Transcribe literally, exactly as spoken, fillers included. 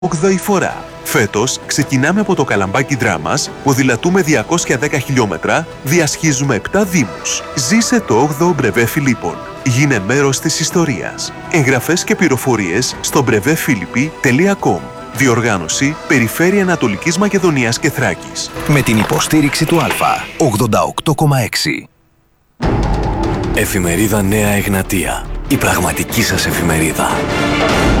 όγδοη φορά. Φέτος ξεκινάμε από το Καλαμπάκι Δράμας, ποδηλατούμε διακόσια δέκα χιλιόμετρα, διασχίζουμε επτά δήμους. Ζήσε το όγδοο Μπρεβέ Φιλίππων. Γίνε μέρος της ιστορίας. Εγγραφές και πληροφορίες στο μπρεβέ φίλιππι τελεία κομ. Διοργάνωση Περιφέρεια Ανατολικής Μακεδονίας και Θράκης. Με την υποστήριξη του Α ογδόντα οκτώ κόμμα έξι. Εφημερίδα Νέα Εγνατία. Η πραγματική σας εφημερίδα.